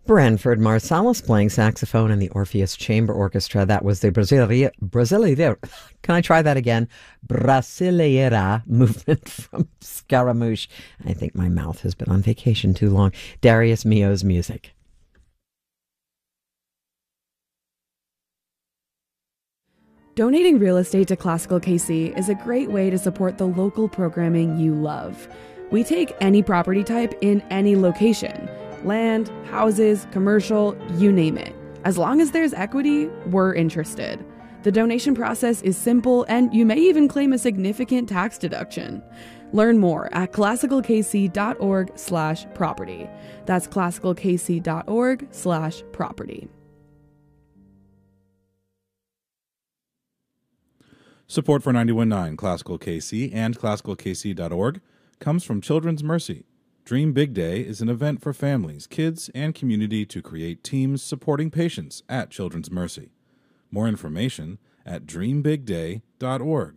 Branford Marsalis playing saxophone in the Orpheus Chamber Orchestra. That was the Brasileira. Can I try that again? Brasileira movement from Scaramouche. I think my mouth has been on vacation too long. Darius Milhaud's music. Donating real estate to Classical KC is a great way to support the local programming you love. We take any property type in any location. Land, houses, commercial, you name it. As long as there's equity, we're interested. The donation process is simple, and you may even claim a significant tax deduction. Learn more at classicalkc.org/property. That's classicalkc.org/property. Support for 91.9 Classical KC and classicalkc.org comes from Children's Mercy. Dream Big Day is an event for families, kids, and community to create teams supporting patients at Children's Mercy. More information at dreambigday.org.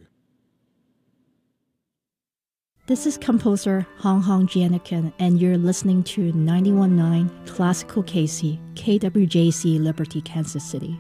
This is composer Hong Janikin, and you're listening to 91.9 Classical KC, KWJC, Liberty, Kansas City.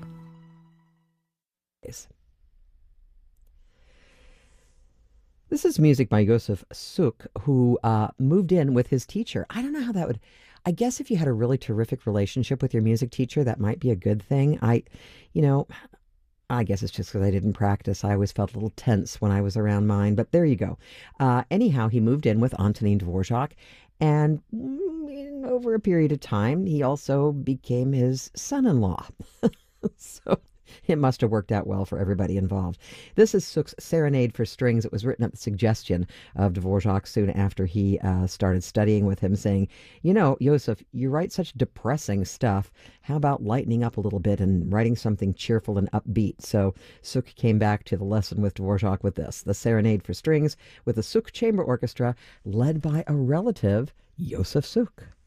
This is music by Yosef Suk, who moved in with his teacher. I don't know how that would... I guess if you had a really terrific relationship with your music teacher, that might be a good thing. I guess it's just because I didn't practice. I always felt a little tense when I was around mine, but there you go. Anyhow, he moved in with Antonin Dvorak, and over a period of time, he also became his son-in-law. So it must have worked out well for everybody involved. This is Suk's Serenade for Strings. It was written at the suggestion of Dvorak soon after he started studying with him, saying, Yosef, you write such depressing stuff. How about lightening up a little bit and writing something cheerful and upbeat? So Suk came back to the lesson with Dvorak with this, the Serenade for Strings, with the Suk Chamber Orchestra, led by a relative, Yosef Suk.